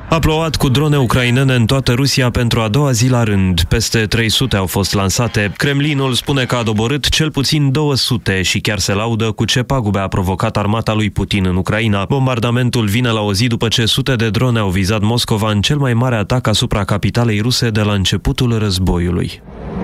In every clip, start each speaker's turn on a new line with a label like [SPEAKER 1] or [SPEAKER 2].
[SPEAKER 1] A plouat cu drone ucrainene în toată Rusia pentru a doua zi la rând. Peste 300 au fost lansate. Kremlinul spune că a doborât cel puțin 200 și chiar se laudă cu ce pagube a provocat armata lui Putin în Ucraina. Bombardamentul vine la o zi după ce sute de drone au vizat Moscova în cel mai mare atac asupra capitalei ruse de la începutul războiului.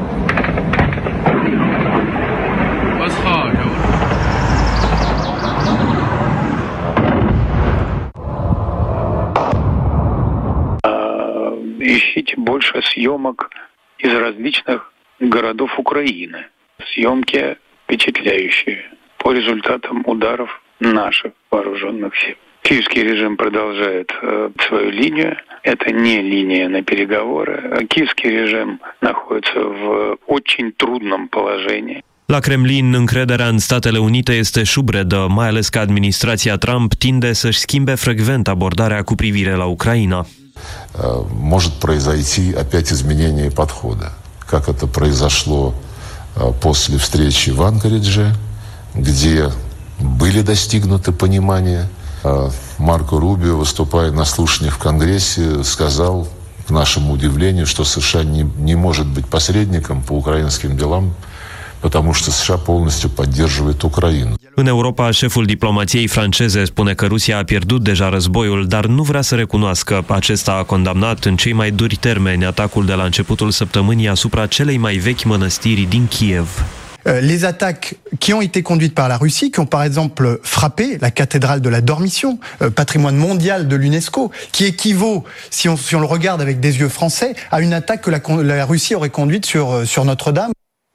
[SPEAKER 2] Ищите больше съемок из различных городов Украины. Съемки впечатляющие по результатам ударов наших вооруженных сил. Киевский режим продолжает свою линию. Это не линия на переговоры. Киевский режим находится в очень трудном положении.
[SPEAKER 1] La Kremlin, încrederea în Statele Unite este șubredă, mai ales că administrația Trump tinde să-și schimbe frecvent abordarea cu privire la Ucraina.
[SPEAKER 3] Может произойти опять изменение подхода, как это произошло после встречи в Анкоридже, где были достигнуты понимания. Марко Рубио, выступая на слушаниях в Конгрессе, сказал, к нашему удивлению, что США не может быть посредником по украинским делам, потому что США полностью поддерживает Украину.
[SPEAKER 1] În Europa, șeful diplomației franceze spune că Rusia a pierdut deja războiul, dar nu vrea să recunoască. Acesta a condamnat în cei mai duri termeni atacul de la începutul săptămânii asupra celei mai vechi mănăstiri din Kiev.
[SPEAKER 4] Les attaques qui ont été conduites par la Russie, qui ont par exemple frappé la cathédrale de la Dormition, patrimoine mondial de l'UNESCO, qui équivaut, si on le regarde avec des yeux français, à une attaque que la Russie aurait conduite sur Notre-Dame.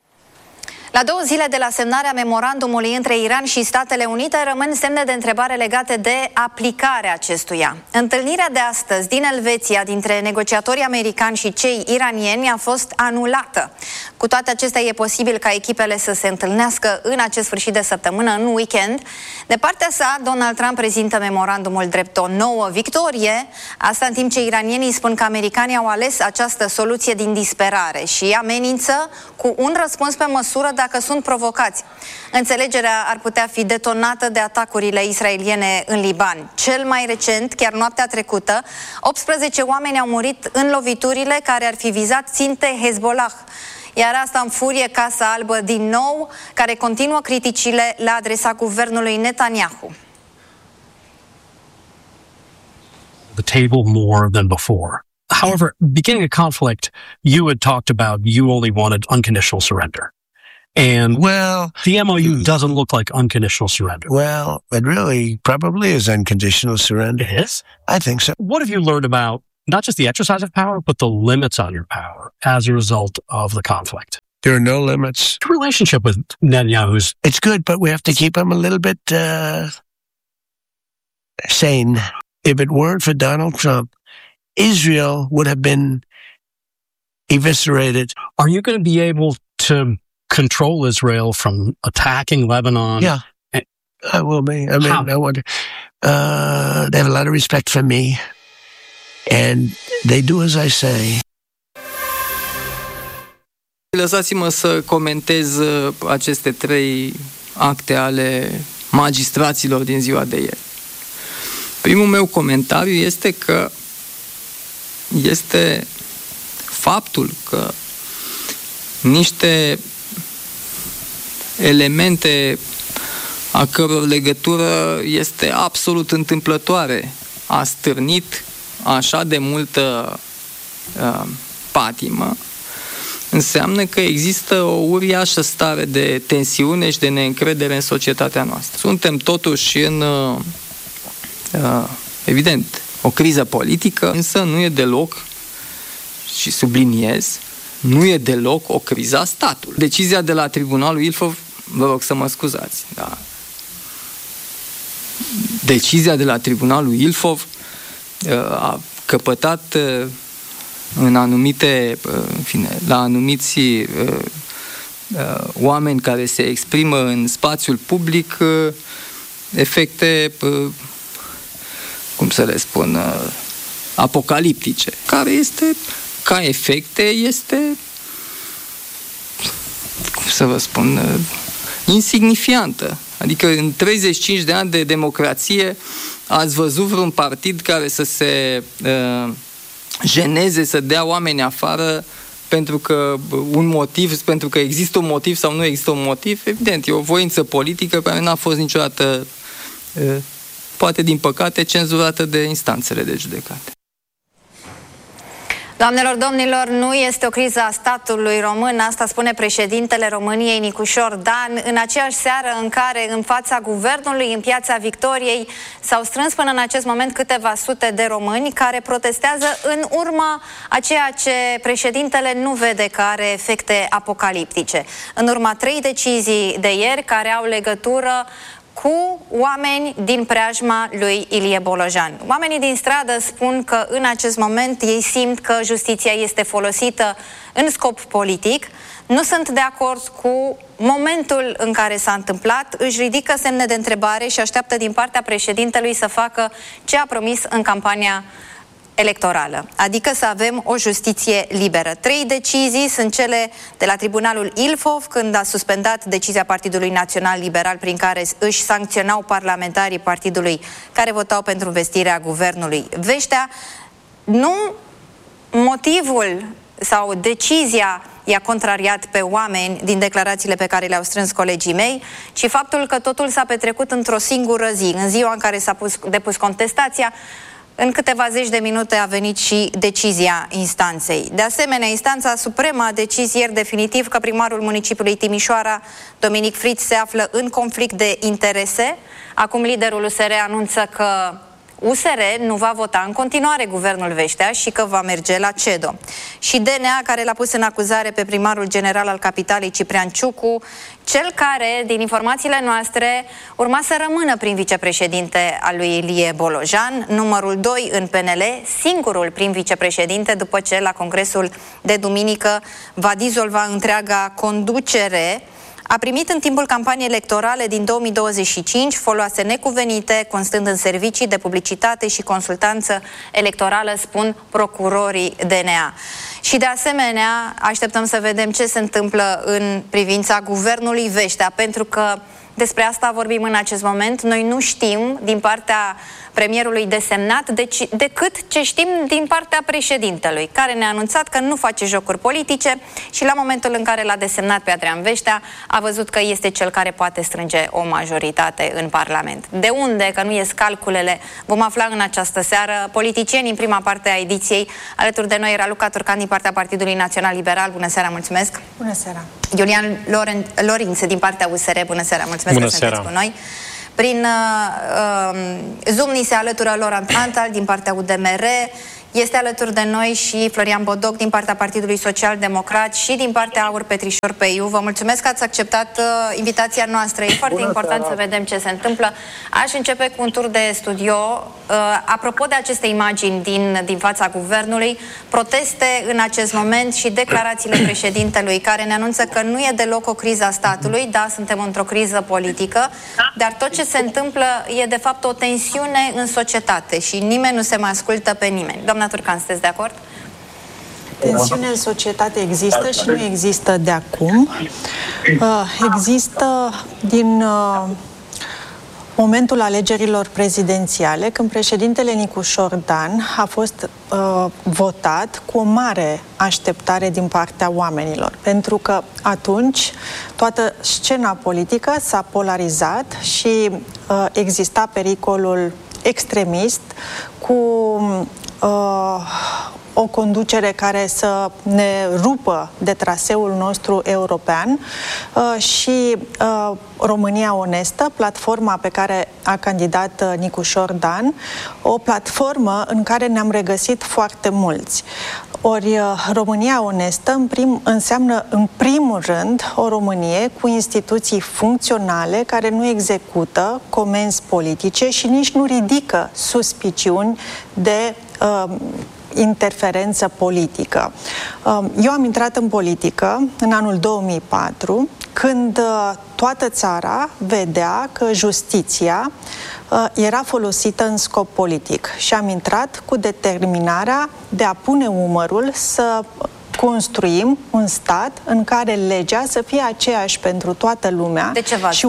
[SPEAKER 5] La 2 zile de la semnarea memorandumului între Iran și Statele Unite rămân semne de întrebare legate de aplicarea acestuia. Întâlnirea de astăzi din Elveția dintre negociatorii americani și cei iranieni a fost anulată. Cu toate acestea, e posibil ca echipele să se întâlnească în acest sfârșit de săptămână, în weekend. De partea sa, Donald Trump prezintă memorandumul drept o nouă victorie. Asta în timp ce iranienii spun că americanii au ales această soluție din disperare și amenință cu un răspuns pe măsură dacă sunt provocați. Înțelegerea ar putea fi detonată de atacurile israeliene în Liban. Cel mai recent, chiar noaptea trecută, 18 oameni au murit în loviturile care ar fi vizat ținte Hezbollah. Iar asta înfurie Casa Albă din nou, care continuă criticile la adresa guvernului Netanyahu.
[SPEAKER 6] The table more than before. However, beginning a conflict, you had talked about you only wanted unconditional surrender. And the MOU doesn't look like unconditional surrender.
[SPEAKER 7] Well, it really probably is unconditional surrender.
[SPEAKER 6] It is?
[SPEAKER 7] I think so.
[SPEAKER 6] What have you learned about not just the exercise of power, but the limits on your power as a result of the conflict?
[SPEAKER 7] There are no limits.
[SPEAKER 6] The relationship with Netanyahu's...
[SPEAKER 7] It's good, but we have to keep him a little bit sane. If it weren't for Donald Trump, Israel would have been eviscerated.
[SPEAKER 6] Are you going to be able to control Israel from attacking Lebanon?
[SPEAKER 7] Yeah, I will be. I mean, I wonder. They have a lot of respect for me, and they do as I say.
[SPEAKER 8] Lăsați-mă să comentez aceste 3 acte ale magistraților din ziua de ieri. Primul meu comentariu este că este faptul că niște elemente a căror legătură este absolut întâmplătoare a stârnit așa de multă patimă, înseamnă că există o uriașă stare de tensiune și de neîncredere în societatea noastră. Suntem totuși în, evident, o criză politică, însă nu e deloc, și subliniez, nu e deloc o criză a statului. Decizia de la Tribunalul Ilfov, vă rog să mă scuzați, da. Decizia de la Tribunalul Ilfov a căpătat în anumite, în fine, la anumiți oameni care se exprimă în spațiul public efecte, cum să le spun, apocaliptice, care este, ca efecte, este, cum să vă spun, insignifiantă. Adică în 35 de ani de democrație ați văzut vreun partid care să se jeneze să dea oameni afară pentru că un motiv, pentru că există un motiv sau nu există un motiv? Evident, e o voință politică care n-a fost niciodată, poate din păcate, cenzurată de instanțele de judecată.
[SPEAKER 5] Doamnelor, domnilor, nu este o criză a statului român, asta spune președintele României, Nicușor Dan, în aceeași seară în care, în fața guvernului, în Piața Victoriei, s-au strâns până în acest moment câteva sute de români care protestează în urma a ceea ce președintele nu vede că are efecte apocaliptice. În urma 3 decizii de ieri care au legătură cu oameni din preajma lui Ilie Bolojan. Oamenii din stradă spun că în acest moment ei simt că justiția este folosită în scop politic, nu sunt de acord cu momentul în care s-a întâmplat, își ridică semne de întrebare și așteaptă din partea președintelui să facă ce a promis în campania electorală, adică să avem o justiție liberă. 3 decizii sunt cele de la Tribunalul Ilfov, când a suspendat decizia Partidului Național Liberal prin care își sancționau parlamentarii partidului care votau pentru învestirea guvernului Veștea. Nu motivul sau decizia i-a contrariat pe oameni din declarațiile pe care le-au strâns colegii mei, ci faptul că totul s-a petrecut într-o singură zi, în ziua în care s-a depus contestația. În câteva zeci de minute a venit și decizia instanței. De asemenea, instanța supremă a decis ieri definitiv că primarul municipiului Timișoara, Dominic Fritz, se află în conflict de interese. Acum liderul USR anunță că USR nu va vota în continuare guvernul Veștea și că va merge la CEDO. Și DNA, care l-a pus în acuzare pe primarul general al capitalei, Ciprian Ciucu, cel care, din informațiile noastre, urma să rămână prim vicepreședinte al lui Ilie Bolojan, numărul 2 în PNL, singurul prim vicepreședinte după ce la congresul de duminică va dizolva întreaga conducere, a primit în timpul campaniei electorale din 2025 foloase necuvenite, constând în servicii de publicitate și consultanță electorală, spun procurorii DNA. Și de asemenea, așteptăm să vedem ce se întâmplă în privința guvernului Veștea, pentru că despre asta vorbim în acest moment. Noi nu știm din partea premierului desemnat decât ce știm din partea președintelui, care ne-a anunțat că nu face jocuri politice și la momentul în care l-a desemnat pe Adrian Veștea a văzut că este cel care poate strânge o majoritate în Parlament. De unde, că nu ies calculele, vom afla în această seară. Politicieni în prima parte a ediției. Alături de noi era Luca Turcan din partea Partidului Național Liberal. Bună seara, mulțumesc!
[SPEAKER 9] Bună seara!
[SPEAKER 5] Iulian Lorinț din partea USR. Bună seara, mulțumesc că sunteți cu noi! Prin Zoom ni se alătură Laurent Antal din partea UDMR, este alături de noi și Florian Bodoc din partea Partidului Social Democrat și din partea Aur Petrișor Peiu. Vă mulțumesc că ați acceptat invitația noastră. E foarte important să vedem ce se întâmplă. Aș începe cu un tur de studio. Apropo de aceste imagini din fața guvernului, proteste în acest moment și declarațiile președintelui care ne anunță că nu e deloc o criză a statului, da, suntem într-o criză politică, dar tot ce se întâmplă e de fapt o tensiune în societate și nimeni nu se mai ascultă pe nimeni. Doamna Turcan, sunteți de acord?
[SPEAKER 9] Tensiune în societate există și nu există de acum. Există din momentul alegerilor prezidențiale, când președintele Nicușor Dan a fost votat cu o mare așteptare din partea oamenilor, pentru că atunci toată scena politică s-a polarizat și exista pericolul extremist cu o conducere care să ne rupă de traseul nostru european și România Onestă, platforma pe care a candidat Nicușor Dan, o platformă în care ne-am regăsit foarte mulți. Ori România Onestă înseamnă în primul rând o Românie cu instituții funcționale care nu execută comenzi politice și nici nu ridică suspiciuni de interferență politică. Eu am intrat în politică în anul 2004, când toată țara vedea că justiția era folosită în scop politic și am intrat cu determinarea de a pune umărul să construim un stat în care legea să fie aceeași pentru toată lumea și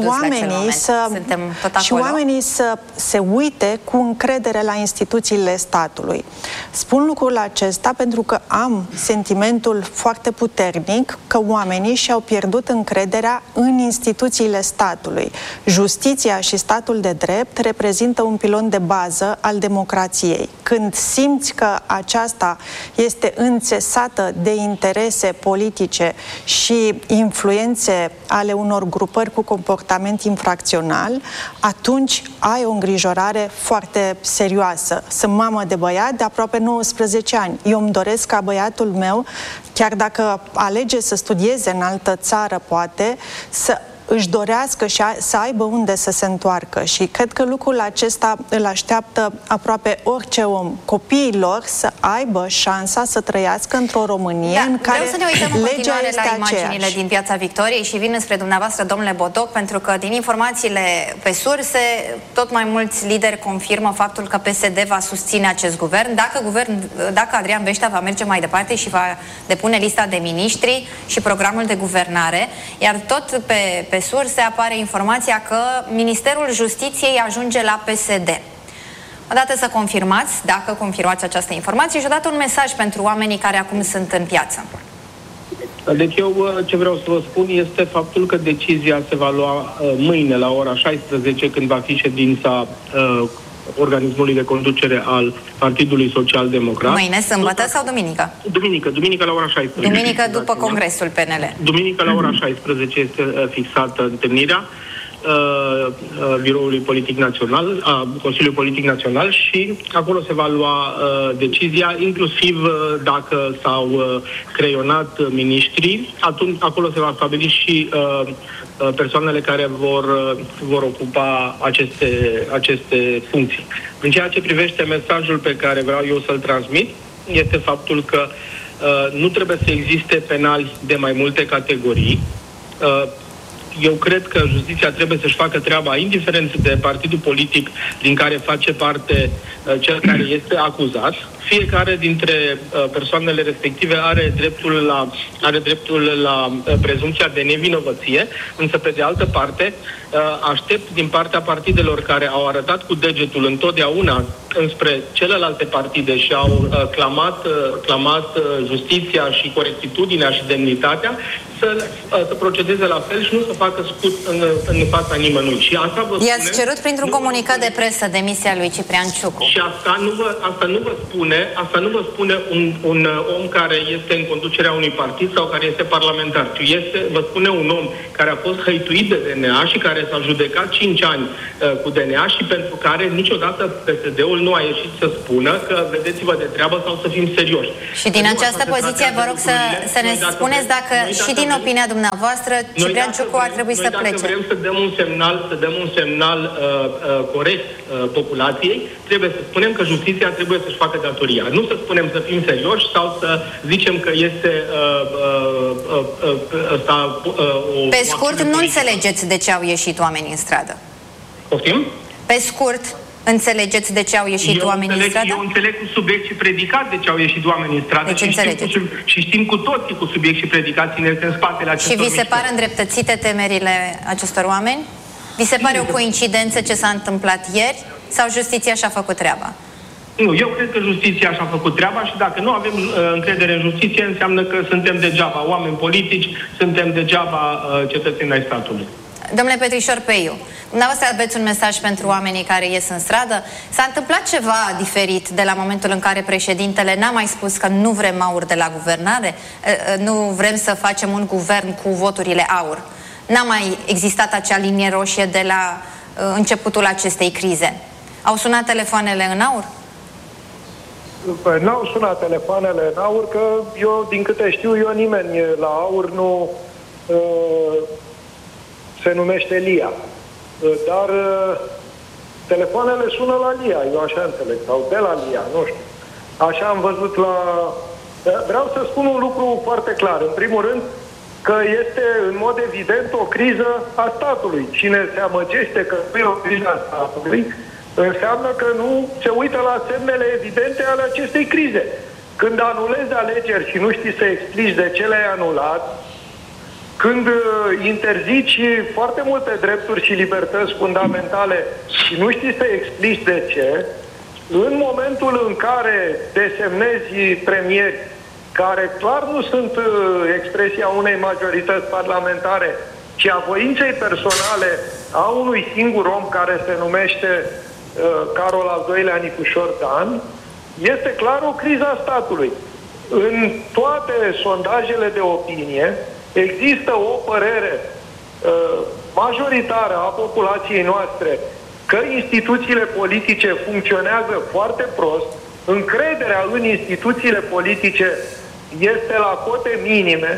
[SPEAKER 9] oamenii să se uite cu încredere la instituțiile statului. Spun lucrul acesta pentru că am sentimentul foarte puternic că oamenii și-au pierdut încrederea în instituțiile statului. Justiția și statul de drept reprezintă un pilon de bază al democrației. Când simți că aceasta este înțesată de interese politice și influențe ale unor grupări cu comportament infracțional, atunci ai o îngrijorare foarte serioasă. Sunt mamă de băiat de aproape 19 ani. Eu îmi doresc ca băiatul meu, chiar dacă alege să studieze în altă țară, poate, să își dorească și să aibă unde să se întoarcă. Și cred că lucrul acesta îl așteaptă aproape orice om. Copiii lor să aibă șansa să trăiască într-o Românie în care
[SPEAKER 5] vreau să ne uităm în continuare la imaginile
[SPEAKER 9] aceeași.
[SPEAKER 5] din Piața Victoriei și vin spre dumneavoastră, domnule Botoc, pentru că din informațiile pe surse, tot mai mulți lideri confirmă faptul că PSD va susține acest guvern. Dacă Adrian Beștea va merge mai departe și va depune lista de miniștri și programul de guvernare, iar tot pe surse apare informația că Ministerul Justiției ajunge la PSD. Odată să confirmați, dacă confirmați această informație, și odată un mesaj pentru oamenii care acum sunt în piață.
[SPEAKER 10] Deci eu ce vreau să vă spun este faptul că decizia se va lua mâine la ora 16, când va fi ședința organismului de conducere al Partidului Social Democrat.
[SPEAKER 5] Mâine, sâmbătă sau duminică?
[SPEAKER 10] Duminică la ora 16.
[SPEAKER 5] Duminică după congresul PNL.
[SPEAKER 10] Duminică la ora 16 este fixată întâlnirea Biroului Politic Național, a Consiliului Politic Național, și acolo se va lua decizia, inclusiv dacă s-au creionat miniștrii, atunci acolo se va stabili și persoanele care vor ocupa aceste funcții. În ceea ce privește mesajul pe care vreau eu să-l transmit, este faptul că nu trebuie să existe penali de mai multe categorii. Eu cred că justiția trebuie să-și facă treaba, indiferent de partidul politic din care face parte cel care este acuzat. Fiecare dintre persoanele respective are dreptul la prezumția de nevinovăție, însă pe de altă parte aștept din partea partidelor care au arătat cu degetul întotdeauna înspre celelalte partide și au clamat justiția și corectitudinea și demnitatea să procedeze la fel și nu să facă scut în fața nimănui. Și asta vă spune...
[SPEAKER 5] I-ați cerut printr-un comunicat de presă demisia lui Ciprian Ciucu.
[SPEAKER 10] Și asta nu vă spune un om care este în conducerea unui partid sau care este parlamentar, ci vă spune un om care a fost hăituit de DNA și care s-a judecat 5 ani cu DNA și pentru care niciodată PSD-ul nu a ieșit să spună că vedeți-vă de treabă sau să fim serioși.
[SPEAKER 5] Și din această poziție vă rog să ne spuneți dacă și din opinia dumneavoastră Ciprian Ciucu ar trebui să plece.
[SPEAKER 10] Dacă vrem să dăm un semnal corect populației, trebuie să spunem că justiția trebuie să-și facă datoria. Nu să spunem să fim serioși sau să zicem că este
[SPEAKER 5] pe scurt, nu înțelegeți de ce au ieșit oamenii în stradă.
[SPEAKER 10] Poftim?
[SPEAKER 5] Pe scurt, înțelegeți de ce au ieșit oamenii în stradă?
[SPEAKER 10] Eu înțeleg cu subiect și predicat de ce au ieșit oamenii în stradă.
[SPEAKER 5] Deci
[SPEAKER 10] și știm cu toții cu subiect și predicat cine este în spatele acestor
[SPEAKER 5] mișcări. Și vi se par îndreptățite temerile acestor oameni? Vi se pare o coincidență ce s-a întâmplat ieri? Sau justiția și-a făcut treaba?
[SPEAKER 10] Nu, eu cred că justiția și-a făcut treaba și dacă nu avem încredere în justiție, înseamnă că suntem degeaba oameni politici, suntem degeaba cetățeni ai statului.
[SPEAKER 5] Domnule Petrișor Peiu, dumneavoastră aveți un mesaj pentru oamenii care ies în stradă? S-a întâmplat ceva diferit de la momentul în care președintele n-a mai spus că nu vrem aur de la guvernare? Nu vrem să facem un guvern cu voturile aur? N-a mai existat acea linie roșie de la începutul acestei crize. Au sunat telefoanele în aur?
[SPEAKER 11] N-au sunat telefoanele în aur, că eu, din câte știu eu, nimeni la aur nu se numește Lia. Dar telefoanele sună la Lia, eu așa înțeleg, sau de la Lia, nu știu. Așa am văzut la... Vreau să spun un lucru foarte clar. În primul rând, că este în mod evident o criză a statului. Cine se amăgește că nu e o criză a statului, înseamnă că nu se uită la semnele evidente ale acestei crize. când anulezi alegeri și nu știi să explici de ce le-ai anulat, când interzici foarte multe drepturi și libertăți fundamentale și nu știi să explici de ce, în momentul în care desemnezi premieri care clar nu sunt expresia unei majorități parlamentare, ci a voinței personale a unui singur om care se numește Carol al II-lea Nicușor Dan, este clar o criză a statului. În toate sondajele de opinie există o părere majoritară a populației noastre că instituțiile politice funcționează foarte prost, încrederea în instituțiile politice este la cote minime.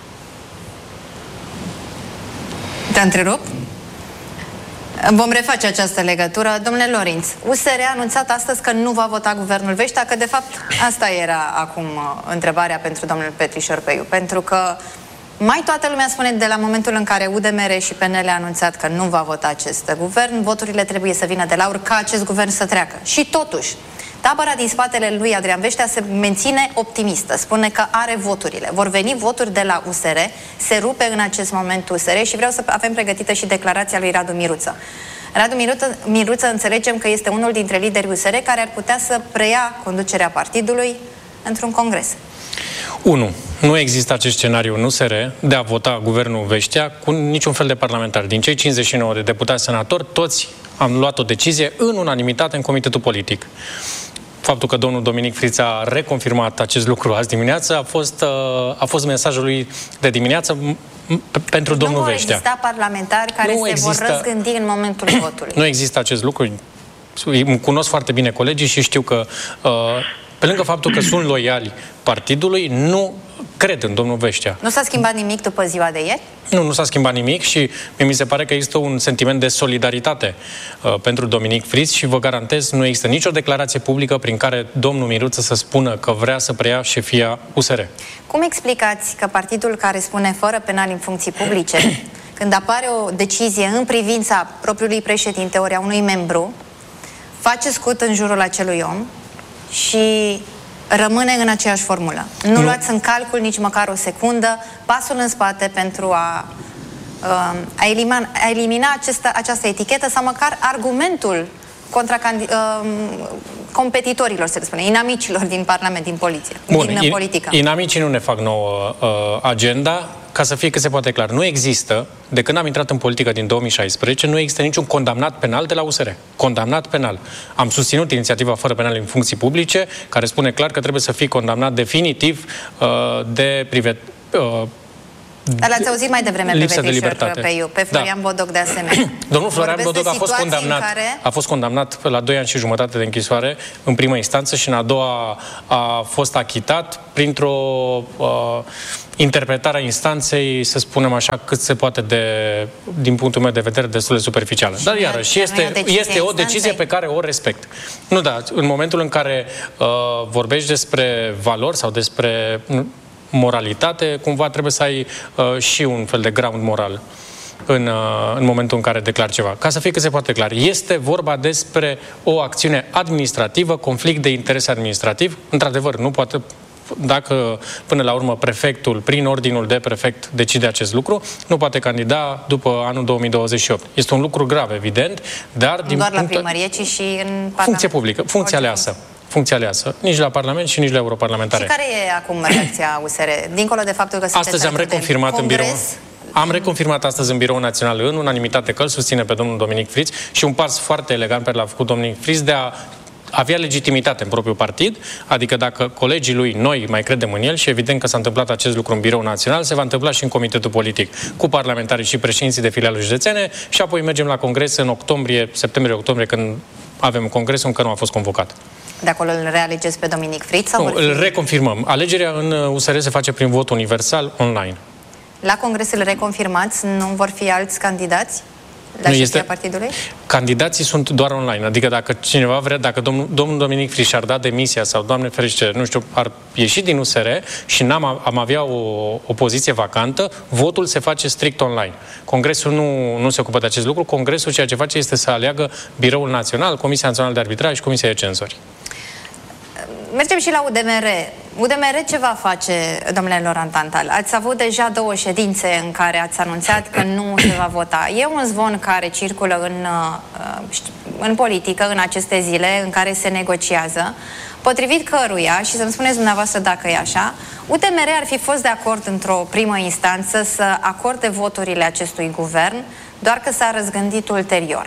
[SPEAKER 5] Te întrerup? Vom reface această legătură. Domnule Lorinț, USR a anunțat astăzi că nu va vota guvernul Veștea, că de fapt asta era acum întrebarea pentru domnul Petrișor Peiu, pentru că mai toată lumea spune de la momentul în care UDMR și PNL a anunțat că nu va vota acest guvern, voturile trebuie să vină de la ca acest guvern să treacă. Și totuși, tabăra din spatele lui Adrian Veștea se menține optimistă, spune că are voturile. Vor veni voturi de la USR, se rupe în acest moment USR și vreau să avem pregătită și declarația lui Radu Miruță. Radu Miruță înțelegem că este unul dintre liderii USR care ar putea să preia conducerea partidului într-un congres.
[SPEAKER 12] 1. Nu există acest scenariu în USR de a vota guvernul Veștea cu niciun fel de parlamentar. Din cei 59 de deputați senatori, toți am luat o decizie în unanimitate în comitetul politic. Faptul că domnul Dominic Friț a reconfirmat acest lucru azi dimineață a fost mesajul lui de dimineață pentru domnul Veștea.
[SPEAKER 5] Nu vor exista parlamentari care vor răzgândi în momentul votului.
[SPEAKER 12] Nu există acest lucru. Îmi cunosc foarte bine colegii și știu că pe lângă faptul că sunt loiali partidului, nu cred în domnul Veștea.
[SPEAKER 5] Nu s-a schimbat nimic după ziua de ieri?
[SPEAKER 12] Nu s-a schimbat nimic și mi se pare că există un sentiment de solidaritate pentru Dominic Friț și vă garantez, nu există nicio declarație publică prin care domnul Miruță să spună că vrea să preia șefia USR.
[SPEAKER 5] Cum explicați că partidul care spune fără penali în funcții publice, când apare o decizie în privința propriului președinte ori a unui membru, face scut în jurul acelui om și rămâne în aceeași formulă? Nu luați în calcul nici măcar o secundă pasul în spate pentru a elimina această etichetă sau măcar argumentul contra competitorilor, să le spunem, inamicilor din Parlament, din poliție, din politică.
[SPEAKER 12] Inamicii nu ne fac nouă agenda, ca să fie cât se poate clar. Nu există, de când am intrat în politică din 2016, nu există niciun condamnat penal de la USR. Condamnat penal. Am susținut inițiativa fără penal în funcții publice, care spune clar că trebuie să fii condamnat definitiv de
[SPEAKER 5] dar l-ați auzit mai devreme pe Petrișor Peiu, pe Florian Bodoc de asemenea.
[SPEAKER 12] Domnul Florian Bodoc a fost condamnat la 2 ani și jumătate de închisoare în primă instanță și în a doua a fost achitat printr-o interpretare a instanței, să spunem așa, cât se poate din punctul meu de vedere, destul de superficială. Dar iarăși, este o decizie pe care o respect. Nu, da, în momentul în care vorbești despre valori sau despre moralitate, cumva trebuie să ai și un fel de ground moral în momentul în care declari ceva. Ca să fie cât se poate clar, este vorba despre o acțiune administrativă, conflict de interese administrativ. Într-adevăr, nu poate, dacă până la urmă prefectul, prin ordinul de prefect, decide acest lucru, nu poate candida după anul 2028. Este un lucru grav, evident, dar
[SPEAKER 5] nu doar la primărie, ci și în Parlament.
[SPEAKER 12] Funcție publică, funcție aleasă. Funcție aleasă, nici la Parlament și nici la europarlamentare.
[SPEAKER 5] Și care e acum reacția USR? Dincolo de faptul că
[SPEAKER 12] astăzi am reconfirmat în birou. Am reconfirmat astăzi în Birou Național în unanimitate că îl susține pe domnul Dominic Friț și un pas foarte elegant pe l-a făcut Dominic Friț de a avea legitimitate în propriul partid, adică dacă colegii lui, noi, mai credem în el și evident că s-a întâmplat acest lucru în Birou Național, se va întâmpla și în Comitetul Politic cu parlamentarii și președinții de filiale județene și apoi mergem la congres în octombrie, septembrie-octombrie, când avem congresul, încă nu a fost convocat.
[SPEAKER 5] De acolo îl realegeți pe Dominic Friț? Sau
[SPEAKER 12] nu, îl reconfirmăm. Alegerea în USR se face prin vot universal online.
[SPEAKER 5] La congres îl reconfirmați? Nu vor fi alți candidați la șefia partidului?
[SPEAKER 12] Candidații sunt doar online. Adică dacă cineva vrea, dacă domnul Dominic Friț ar da demisia sau, Doamne ferește, nu știu, ar ieși din USR și am avea o poziție vacantă, votul se face strict online. Congresul nu se ocupă de acest lucru. Congresul ceea ce face este să aleagă Biroul Național, Comisia Națională de Arbitraj și Comisia de Cenzori.
[SPEAKER 5] Mergem și la UDMR. UDMR ce va face, domnule Laurent Tantal? Ați avut deja 2 ședințe în care ați anunțat că nu se va vota. E un zvon care circulă în politică în aceste zile în care se negociază, potrivit căruia, și să-mi spuneți dumneavoastră dacă e așa, UDMR ar fi fost de acord într-o primă instanță să acorde voturile acestui guvern, doar că s-a răzgândit ulterior.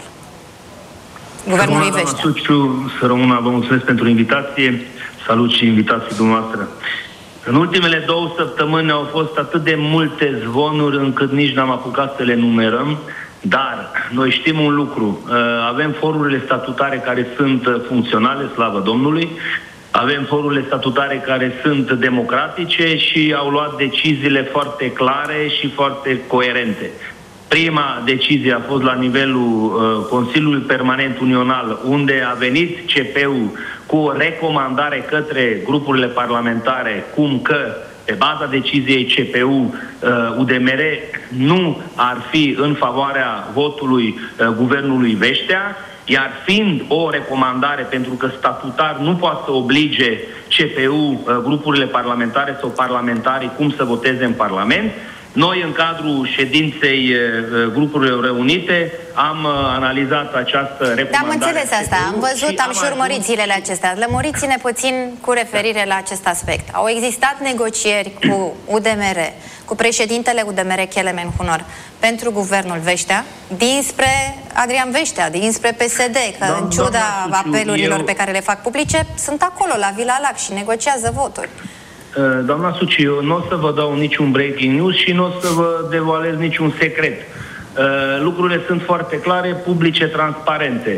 [SPEAKER 5] Guvernului Veștea.
[SPEAKER 13] Să rămână, vă mulțumesc pentru invitație. Salut și invitații dumneavoastră. În ultimele 2 săptămâni au fost atât de multe zvonuri încât nici n-am apucat să le numerăm, dar noi știm un lucru. Avem forurile statutare care sunt funcționale, slavă Domnului, avem forurile statutare care sunt democratice și au luat deciziile foarte clare și foarte coerente. Prima decizie a fost la nivelul Consiliului Permanent Unional, unde a venit CP-ul cu o recomandare către grupurile parlamentare, cum că, pe baza deciziei CPU, UDMR nu ar fi în favoarea votului guvernului Veștea, iar fiind o recomandare, pentru că statutar nu poate să oblige CPU, grupurile parlamentare sau parlamentarii cum să voteze în Parlament, noi, în cadrul ședinței grupurilor reunite, am analizat această recomandare.
[SPEAKER 5] Am înțeles asta, am văzut, am și urmărit zilele acestea. Lămuriți-ne puțin cu referire la acest aspect. Au existat negocieri cu UDMR, cu președintele UDMR, Kelemen Hunor, pentru guvernul Veștea, dinspre Adrian Veștea, dinspre PSD, că în ciuda apelurilor pe care le fac publice, sunt acolo, la Vila Lac, și negociază voturi.
[SPEAKER 13] Doamna Suci, eu nu o să vă dau niciun breaking news și nu o să vă devoalez niciun secret. Lucrurile sunt foarte clare, publice, transparente.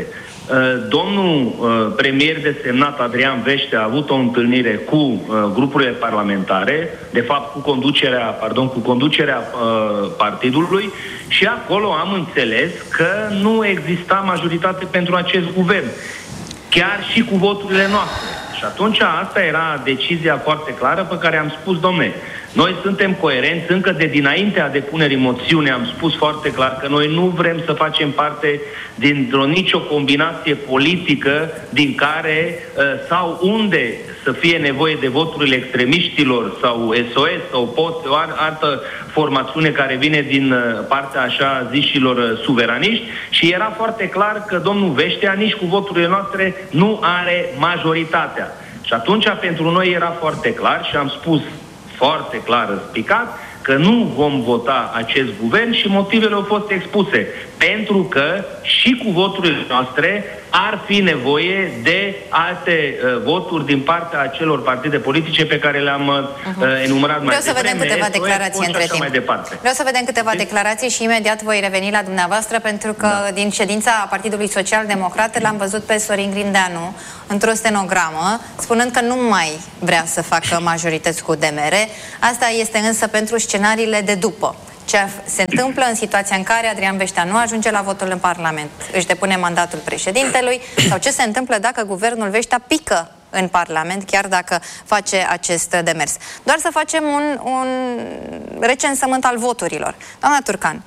[SPEAKER 13] Domnul premier desemnat Adrian Veștea a avut o întâlnire cu grupurile parlamentare, de fapt cu conducerea partidului, și acolo am înțeles că nu exista majoritate pentru acest guvern, chiar și cu voturile noastre. Și atunci asta era decizia foarte clară pe care am spus, domne, noi suntem coerenți, încă de dinaintea depunerii moțiunii am spus foarte clar că noi nu vrem să facem parte dintr-o nicio combinație politică din care sau unde să fie nevoie de voturile extremiștilor sau SOS sau POT sau altă formațiune care vine din partea așa zișilor suveraniști, și era foarte clar că domnul Veștea nici cu voturile noastre nu are majoritatea. Și atunci pentru noi era foarte clar și am spus foarte clar răspicat că nu vom vota acest guvern și motivele au fost expuse. Pentru că și cu voturile noastre ar fi nevoie de alte voturi din partea acelor partide politice pe care le-am enumerat mai devreme.
[SPEAKER 5] Vreau să vedem câteva declarații între timp. Vreau să vedem câteva declarații și imediat voi reveni la dumneavoastră, pentru că din ședința Partidului Social Democrat l-am văzut pe Sorin Grindeanu într-o stenogramă, spunând că nu mai vrea să facă majorități cu UDMR. Asta este însă pentru scenariile de după. Ce se întâmplă în situația în care Adrian Veștea nu ajunge la votul în Parlament, își depune mandatul președintelui, sau ce se întâmplă dacă guvernul Veștea pică în Parlament, chiar dacă face acest demers. Doar să facem un recensământ al voturilor. Doamna Turcan,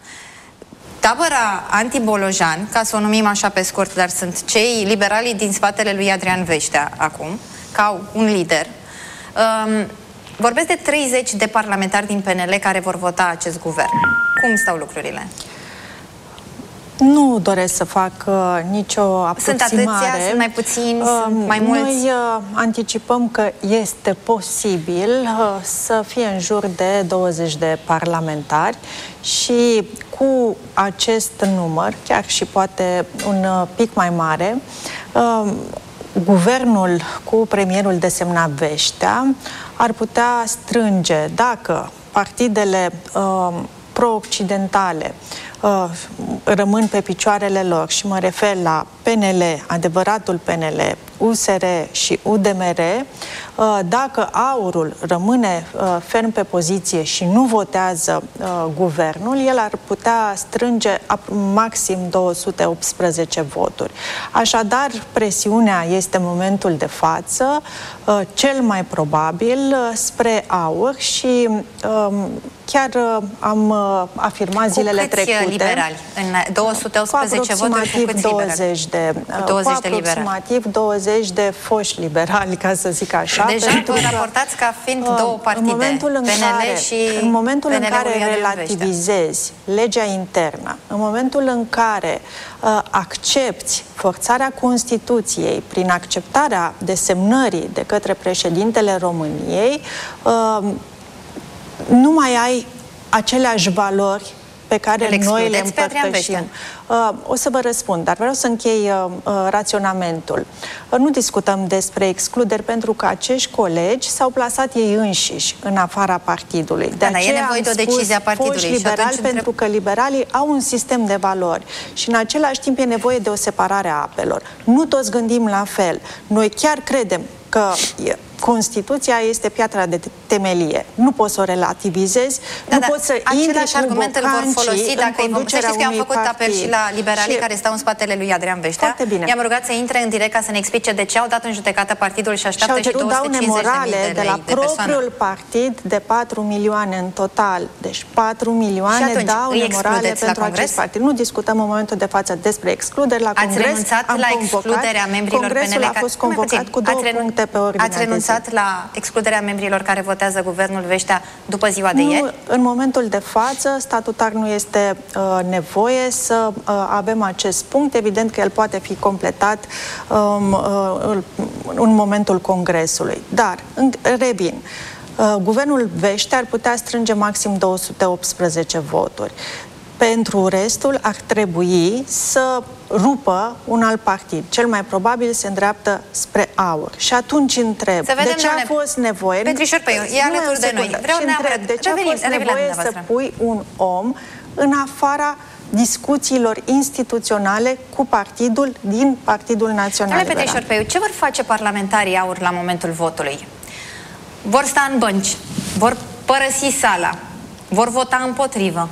[SPEAKER 5] tabăra anti-Bolojan, ca să o numim așa pe scurt, dar sunt cei liberali din spatele lui Adrian Veștea acum, ca un lider, vorbesc de 30 de parlamentari din PNL care vor vota acest guvern. Cum stau lucrurile?
[SPEAKER 9] Nu doresc să fac nicio aproximare.
[SPEAKER 5] Sunt atâția, sunt mai puțini, sunt mai mulți?
[SPEAKER 9] Noi anticipăm că este posibil să fie în jur de 20 de parlamentari și cu acest număr, chiar și poate un pic mai mare, guvernul cu premierul desemnat Veștea ar putea strânge, dacă partidele pro-occidentale rămân pe picioarele lor, și mă refer la PNL, adevăratul PNL, USR și UDMR, dacă AUR-ul rămâne ferm pe poziție și nu votează guvernul, el ar putea strânge maxim 218 voturi. Așadar, presiunea este în momentul de față cel mai probabil spre AUR și chiar am afirmat zilele trecute.
[SPEAKER 5] Cu câți liberali? În 218 voturi, cu câți
[SPEAKER 9] 20 aproximativ 20 de foști liberali, ca să zic așa.
[SPEAKER 5] Deja vă raportați ca fiind două partide,
[SPEAKER 9] în momentul în care relativizezi legea internă, în momentul în care accepti forțarea Constituției prin acceptarea desemnării de către președintele României, nu mai ai aceleași valori pe care noi le împărtășim. O să vă răspund, dar vreau să închei raționamentul. Nu discutăm despre excluderi pentru că acești colegi s-au plasat ei înșiși în afara partidului. De aceea
[SPEAKER 5] e nevoie de o decizie a partidului.
[SPEAKER 9] Liberali, pentru că liberalii au un sistem de valori și în același timp e nevoie de o separare a apelor. Nu toți gândim la fel. Noi chiar credem că Constituția este piatra de temelie. Nu poți să o relativizezi, nu poți să
[SPEAKER 5] același argument îl vor folosi dacă să știți că am făcut apel și la liberalii care stau în spatele lui Adrian Vestea. I-am rugat să intre în direct ca să ne explice de ce au dat în judecată partidul și așteaptă și 250.000 de lei de
[SPEAKER 9] propriul partid de 4 milioane în total. Deci 4 milioane daune morale pentru acest partid. Nu discutăm în momentul de față despre excluderi la Congres.
[SPEAKER 5] Ați renunțat la excluderea membrilor PNL?
[SPEAKER 9] Congresul a fost convocat cu 2 puncte pe ordine de zi.
[SPEAKER 5] Ați renunțat la excluderea membrilor care votează guvernul Vestea după ziua de ieri?
[SPEAKER 9] În momentul de față, statutar nu este nevoie să avem acest punct. Evident că el poate fi completat în momentul Congresului. Dar, revin, guvernul Vestea ar putea strânge maxim 218 voturi. Pentru restul ar trebui să rupă un alt partid. Cel mai probabil se îndreaptă spre AUR. Și atunci întreb, de ce a fost nevoie...
[SPEAKER 5] Petrișor Păiu, e alături de noi.
[SPEAKER 9] Vreau neapărat, de ce a fost nevoie să pui un om în afara discuțiilor instituționale cu partidul din Partidul Național Liberal?
[SPEAKER 5] Petrișor Păiu, ce vor face parlamentarii AUR la momentul votului? Vor sta în bănci, vor părăsi sala, vor vota împotrivă.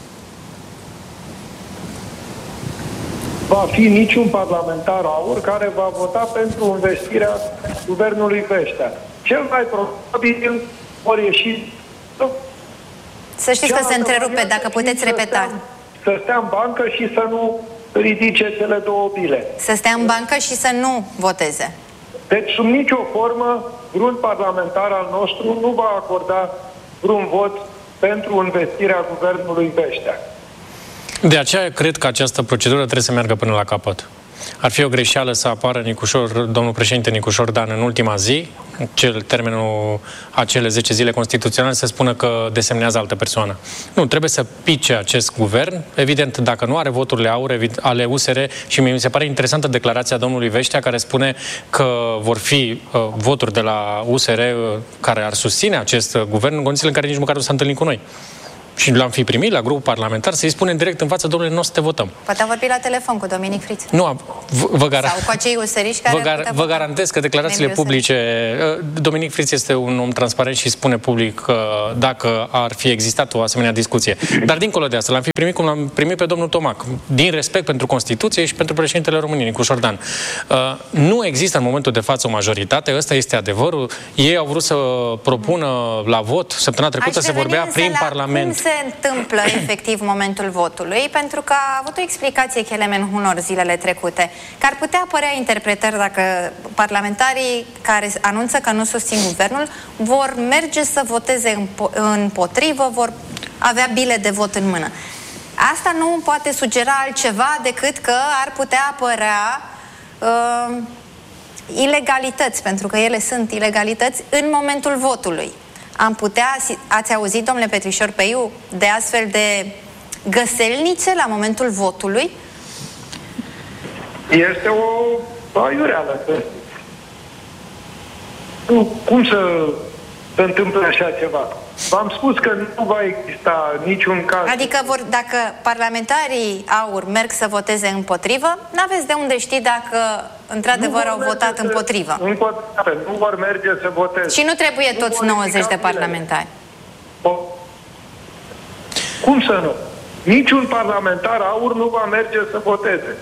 [SPEAKER 11] Va fi niciun parlamentar AUR care va vota pentru investirea guvernului Vestea. Cel mai probabil vor ieși...
[SPEAKER 5] Să știți că se întrerupe, dacă puteți repeta.
[SPEAKER 11] Să stea în bancă și să nu ridice cele două bile.
[SPEAKER 5] Să stea în bancă și să nu voteze.
[SPEAKER 11] Deci, sub nicio formă, vreun parlamentar al nostru nu va acorda vreun vot pentru investirea guvernului Vestea.
[SPEAKER 12] De aceea cred că această procedură trebuie să meargă până la capăt. Ar fi o greșeală să apară domnul președinte Nicușor Dan în ultima zi, termenul acele 10 zile constituționale, să spună că desemnează altă persoană. Nu, trebuie să pice acest guvern. Evident, dacă nu are voturile AUR ale USR, și mi se pare interesantă declarația domnului Vestea, care spune că vor fi voturi de la USR care ar susține acest guvern în condițiile în care nici măcar nu s-a întâlnit cu noi. Și l-am fi primit la grupul parlamentar să-i spunem direct în față, domnule, nu o să te votăm.
[SPEAKER 5] Poate a vorbit la telefon cu Dominic Friț.
[SPEAKER 12] Nu,
[SPEAKER 5] sau cu acei useriști care
[SPEAKER 12] vă garantez că declarațiile publice... Dominic Friț este un om transparent și spune public că dacă ar fi existat o asemenea discuție. Dar dincolo de asta, l-am fi primit cum l-am primit pe domnul Tomac, din respect pentru Constituție și pentru președintele României, Nicușor Dan. Nu există în momentul de față o majoritate, ăsta este adevărul. Ei au vrut să propună la vot, săptămâna trecută se vorbea prin Parlament.
[SPEAKER 5] Se întâmplă efectiv momentul votului, pentru că a avut o explicație Kelemen Hunor zilele trecute, că ar putea apărea interpretări dacă parlamentarii care anunță că nu susțin guvernul vor merge să voteze împotrivă, vor avea bile de vot în mână. Asta nu poate sugera altceva decât că ar putea apărea ilegalități, pentru că ele sunt ilegalități în momentul votului. Ați auzit, domnule Petrișor Păiu, de astfel de găselnițe la momentul votului?
[SPEAKER 11] Este o aiureală. Cum să se întâmple așa ceva? V-am spus că nu va exista niciun caz.
[SPEAKER 5] Adică dacă parlamentarii AUR merg să voteze împotrivă, n-aveți de unde ști dacă într-adevăr au votat împotrivă.
[SPEAKER 11] Nu vor merge să voteze.
[SPEAKER 5] Și nu trebuie toți 90 de parlamentari.
[SPEAKER 11] Cum să nu? Niciun parlamentar AUR nu va merge să voteze.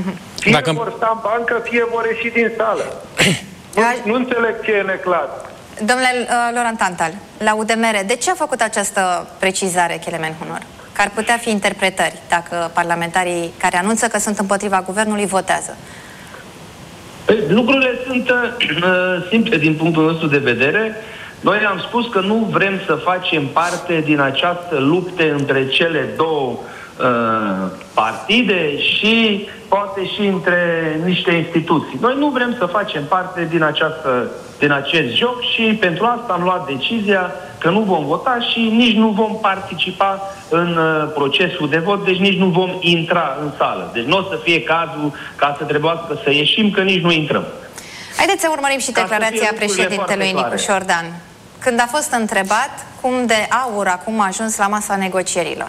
[SPEAKER 11] Fie vor sta în bancă, fie vor ieși din sală. Nu înțeleg ce e neclar.
[SPEAKER 5] Domnule Laurent Tantal, la UDMR, de ce a făcut această precizare Kelemen Hunor? Că ar putea fi interpretări dacă parlamentarii care anunță că sunt împotriva guvernului votează.
[SPEAKER 13] Lucrurile sunt simple din punctul nostru de vedere. Noi am spus că nu vrem să facem parte din această luptă între cele două partide și poate și între niște instituții. Noi nu vrem să facem parte din acest joc și pentru asta am luat decizia că nu vom vota și nici nu vom participa în procesul de vot, deci nici nu vom intra în sală. Deci nu o să fie cazul ca să trebuiască să ieșim, că nici nu intrăm.
[SPEAKER 5] Haideți să urmărim și declarația președintelui Nicu Șordan. Când a fost întrebat cum de AUR acum a ajuns la masa negocierilor.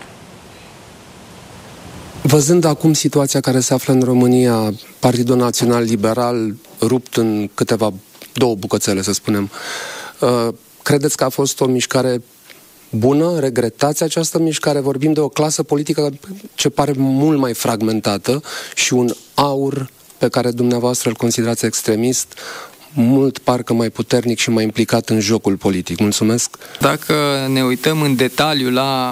[SPEAKER 14] Văzând acum situația care se află în România, Partidul Național Liberal rupt în două bucățele, să spunem, credeți că a fost o mișcare bună? Regretați această mișcare? Vorbim de o clasă politică ce pare mult mai fragmentată și un AUR pe care dumneavoastră îl considerați extremist, mult parcă mai puternic și mai implicat în jocul politic. Mulțumesc!
[SPEAKER 8] Dacă ne uităm în detaliu la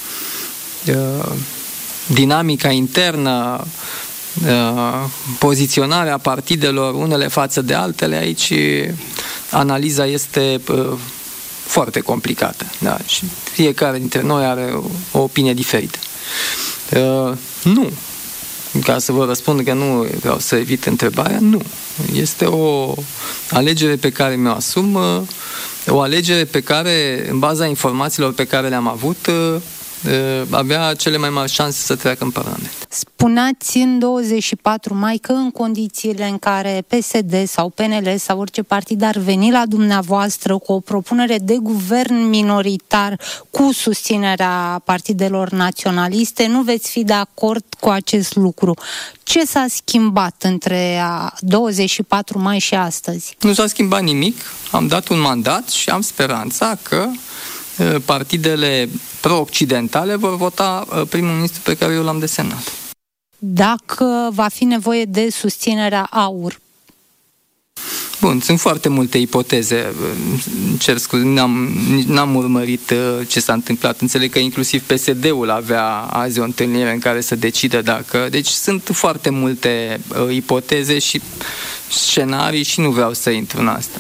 [SPEAKER 8] dinamica internă, poziționarea partidelor unele față de altele, aici analiza este foarte complicată. Da? Și fiecare dintre noi are o opinie diferită. Nu. Ca să vă răspund că nu vreau să evit întrebarea, nu. Este o alegere pe care mi-o asum, o alegere pe care, în baza informațiilor pe care le-am avut, avea cele mai mari șanse să treacă în Parlament.
[SPEAKER 15] Spuneați în 24 mai că în condițiile în care PSD sau PNL sau orice partid ar veni la dumneavoastră cu o propunere de guvern minoritar cu susținerea partidelor naționaliste, nu veți fi de acord cu acest lucru. Ce s-a schimbat între 24 mai și astăzi?
[SPEAKER 8] Nu s-a schimbat nimic. Am dat un mandat și am speranța că partidele pro-occidentale vor vota primul ministru pe care eu l-am desemnat.
[SPEAKER 15] Dacă va fi nevoie de susținerea AUR?
[SPEAKER 8] Bun, sunt foarte multe ipoteze. Cer scuze, n-am urmărit ce s-a întâmplat. Înțeleg că inclusiv PSD-ul avea azi o întâlnire în care să decidă dacă... Deci sunt foarte multe ipoteze și scenarii și nu vreau să intru în asta.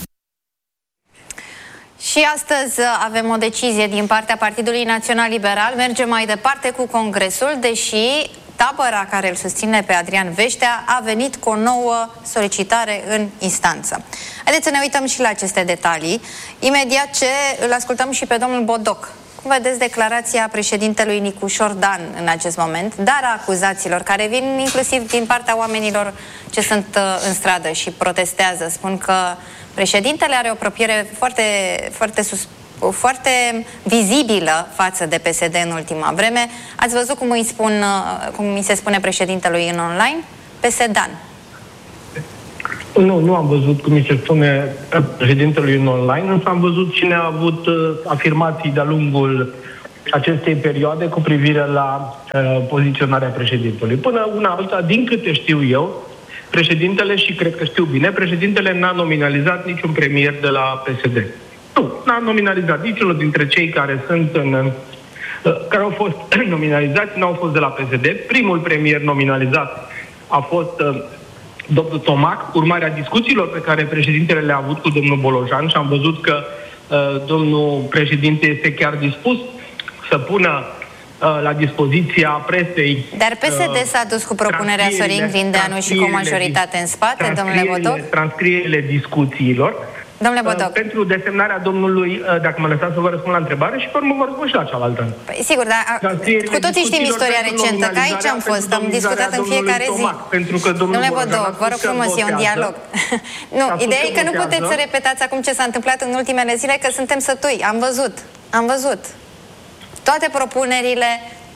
[SPEAKER 5] Și astăzi avem o decizie din partea Partidului Național Liberal. Mergem mai departe cu Congresul, deși tabăra care îl susține pe Adrian Veștea a venit cu o nouă solicitare în instanță. Haideți să ne uităm și la aceste detalii. Imediat ce îl ascultăm și pe domnul Bodoc. Cum vedeți declarația președintelui Nicu Șordan în acest moment, dar a acuzațiilor care vin inclusiv din partea oamenilor ce sunt în stradă și protestează. Spun că președintele are o apropiere foarte vizibilă față de PSD în ultima vreme. Ați văzut cum îi se spune președintelui în online? PSD-an.
[SPEAKER 10] Nu am văzut cum îi se spune președintelui în online, însă am văzut cine a avut afirmații de-a lungul acestei perioade cu privire la poziționarea președintelui. Până una alta, din câte știu eu, președintele, și cred că știu bine, președintele n-a nominalizat niciun premier de la PSD. Nu, n-a nominalizat niciunul dintre cei care sunt care au fost nominalizați, n-au fost de la PSD. Primul premier nominalizat a fost domnul Tomac, urmarea discuțiilor pe care președintele le-a avut cu domnul Bolojan, și am văzut că domnul președinte este chiar dispus să pună la dispoziția presei.
[SPEAKER 5] Dar PSD s-a dus cu propunerea Sorin Grindeanu și cu o majoritate în spate, domnule Bodoc?
[SPEAKER 10] Transcrierile discuțiilor.
[SPEAKER 5] Domnule Bodoc.
[SPEAKER 10] Pentru desemnarea domnului, dacă mă lăsați să vă răspund la întrebare, și pe urmă vă răspund și la cealaltă.
[SPEAKER 5] Păi, sigur, dar cu toții știm istoria recentă, că aici am fost, am discutat în fiecare zi. Domnule Bodoc, vă rog frumos, e un dialog. Nu, ideea e că nu puteți să repetați acum ce s-a întâmplat în ultimele zile, că suntem sătui. Am văzut. Toate propunerile,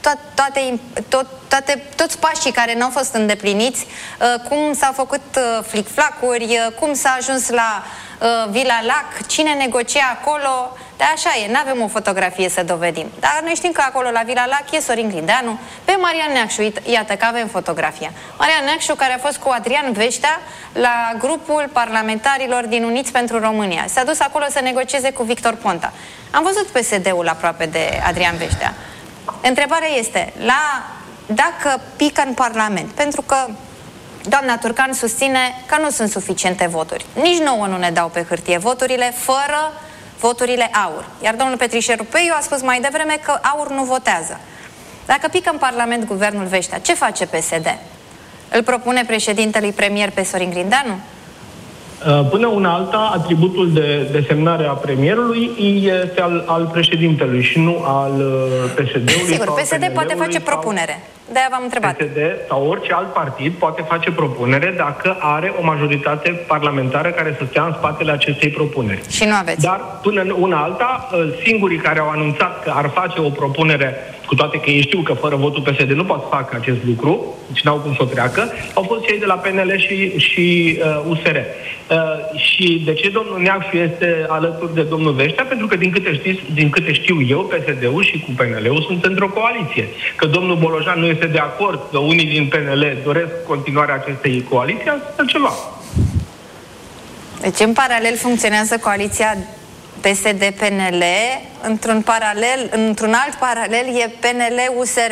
[SPEAKER 5] toți pașii care n-au fost îndepliniți, cum s-au făcut flic-flacuri, cum s-a ajuns la Vila Lac, cine negocia acolo. Dar așa e, nu avem o fotografie să dovedim. Dar noi știm că acolo la Vila Lac e Sorin Grindeanu, pe Marian Neacșu, iată că avem fotografia. Marian Neacșu, care a fost cu Adrian Veștea la grupul parlamentarilor din Uniți pentru România. S-a dus acolo să negocieze cu Victor Ponta. Am văzut PSD-ul aproape de Adrian Veștea. Întrebarea este, dacă pică în Parlament, pentru că doamna Turcan susține că nu sunt suficiente voturi. Nici nouă nu ne dau pe hârtie voturile fără voturile AUR. Iar domnul Petrișoru Peiu a spus mai devreme că AUR nu votează. Dacă pică în Parlament guvernul Veștea, ce face PSD? Îl propune președintelui premier pe Sorin Grindeanu?
[SPEAKER 10] Până una alta, atributul de desemnare a premierului este al președintelui și nu al PSD-ului.
[SPEAKER 5] Sigur, PSD poate face propunere. De-aia v-am întrebat.
[SPEAKER 10] PSD sau orice alt partid poate face propunere dacă are o majoritate parlamentară care să stea în spatele acestei propuneri.
[SPEAKER 5] Și nu aveți.
[SPEAKER 10] Dar până una alta, singurii care au anunțat că ar face o propunere, cu toate că ei știu că fără votul PSD nu pot să facă acest lucru, deci n-au cum să o treacă, au fost cei de la PNL și USR. Și de ce domnul Neacșu este alături de domnul Veștea? Pentru că, din câte știu eu, PSD-ul și cu PNL-ul sunt într-o coaliție. Că domnul Bolojan nu este de acord, că unii din PNL doresc continuarea acestei coaliții, asta ceva.
[SPEAKER 5] Deci, în paralel, funcționează coaliția PSD-PNL, într-un alt paralel e PNL-USR.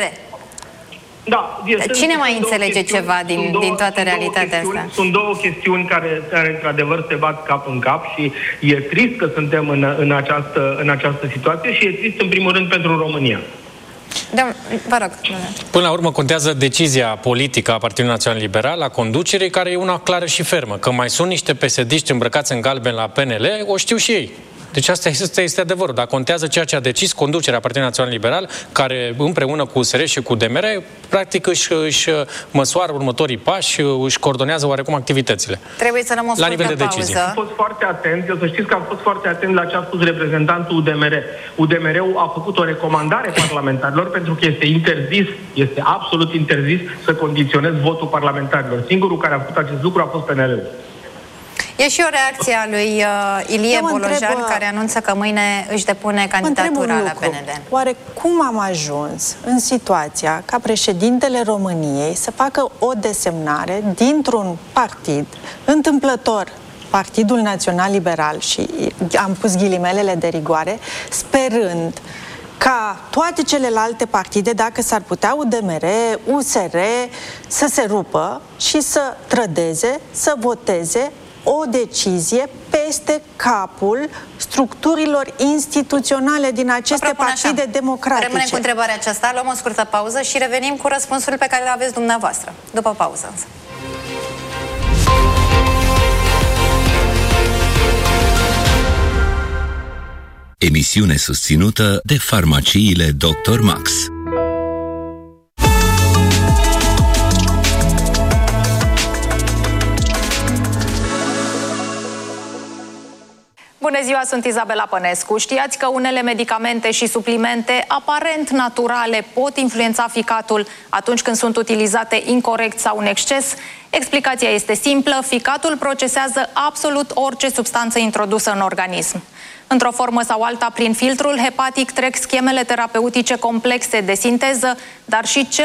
[SPEAKER 10] Da,
[SPEAKER 5] cine mai înțelege ceva din toată realitatea asta?
[SPEAKER 10] Sunt două chestiuni care într-adevăr se bat cap în cap și e trist că suntem în această situație și e trist în primul rând pentru România.
[SPEAKER 5] Da, vă rog.
[SPEAKER 12] Până la urmă contează decizia politică a Partidului Național Liberal, a conducerii, care e una clară și fermă. Că mai sunt niște PSD-ști îmbrăcați în galben la PNL, o știu și ei. Deci asta este adevărul, dar contează ceea ce a decis conducerea Partidului Național Liberal, care împreună cu USR și cu DMR, practic își măsoară următorii pași, își coordonează oarecum activitățile.
[SPEAKER 5] Trebuie să luăm o
[SPEAKER 12] la nivel de decizie.
[SPEAKER 10] Am fost foarte atent, eu să știți că am fost foarte atent la ce a spus reprezentantul UDMR. UDMR-ul a făcut o recomandare parlamentarilor pentru că este interzis, este absolut interzis să condiționezi votul parlamentarilor. Singurul care a făcut acest lucru a fost PNL-ul.
[SPEAKER 5] E și o reacție a lui Ilie Bolojan, care anunță că mâine își depune candidatura la PNL.
[SPEAKER 9] Oare cum am ajuns în situația ca președintele României să facă o desemnare dintr-un partid întâmplător, Partidul Național Liberal, și am pus ghilimelele de rigoare, sperând ca toate celelalte partide, dacă s-ar putea, UDMR, USR, să se rupă și să trădeze, să voteze o decizie peste capul structurilor instituționale din aceste partide democratice.
[SPEAKER 5] Rămânem cu întrebarea aceasta, luăm o scurtă pauză și revenim cu răspunsul pe care le aveți dumneavoastră. După pauză însă.
[SPEAKER 16] Emisiune susținută de farmaciile Dr. Max.
[SPEAKER 17] Bună ziua, sunt Izabela Pănescu. Știați că unele medicamente și suplimente aparent naturale pot influența ficatul atunci când sunt utilizate incorect sau în exces? Explicația este simplă. Ficatul procesează absolut orice substanță introdusă în organism. Într-o formă sau alta, prin filtrul hepatic trec schemele terapeutice complexe de sinteză, dar și cel